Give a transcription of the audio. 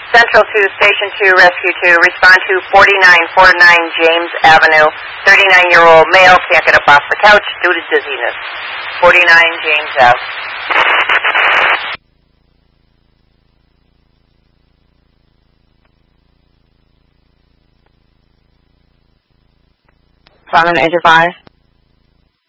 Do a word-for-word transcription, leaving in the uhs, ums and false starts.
Central to Station two, Rescue two. Respond to forty-nine forty-nine James Avenue. thirty-nine-year-old male can't get up off the couch due to dizziness. forty-nine James Ave. Five minute eighty-five.